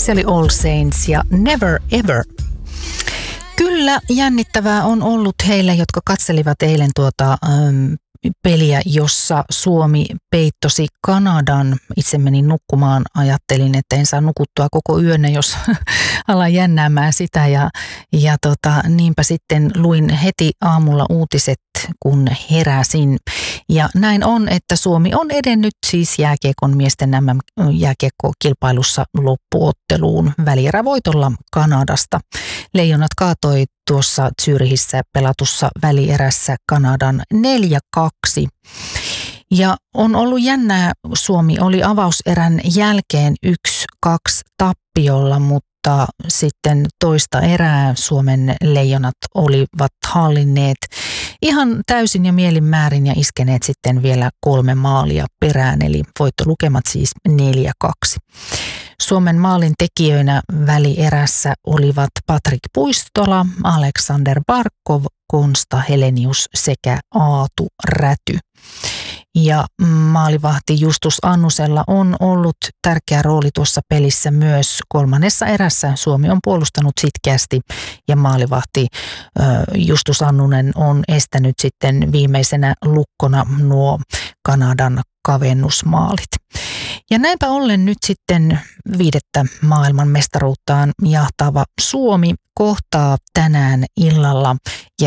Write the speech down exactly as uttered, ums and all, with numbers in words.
Se oli All Saints ja Never Ever. Kyllä jännittävää on ollut heille, jotka katselivat eilen tuota ähm, peliä, jossa Suomi peittosi Kanadan. Itse menin nukkumaan, ajattelin, että en saa nukuttua koko yönä, jos alan jännäämään sitä. Ja, ja tota, niinpä sitten luin heti aamulla uutiset, kun heräsin. Ja näin on, että Suomi on edennyt siis jääkiekon miesten M M-jääkiekkokilpailussa loppuotteluun välierävoitolla Kanadasta. Leijonat kaatoi tuossa Zyrihissä pelatussa välierässä Kanadan neljä kaksi. Ja on ollut jännää, Suomi oli avauserän jälkeen yksi kaksi tappiolla, mutta sitten toista erää Suomen leijonat olivat hallinneet ihan täysin ja mielin määrin ja iskeneet sitten vielä kolme maalia perään, eli voittolukemat siis neljä kaksi. Suomen maalin tekijöinä välierässä olivat Patrik Puistola, Aleksander Barkov, Konsta Helenius sekä Aatu Räty. Ja maalivahti Justus Annusella on ollut tärkeä rooli tuossa pelissä myös. Kolmannessa erässä Suomi on puolustanut sitkeästi ja maalivahti Justus Annunen on estänyt sitten viimeisenä lukkona nuo Kanadan kavennusmaalit. Ja näinpä ollen nyt sitten viidettä maailman mestaruuttaan jahtaava Suomi kohtaa tänään illalla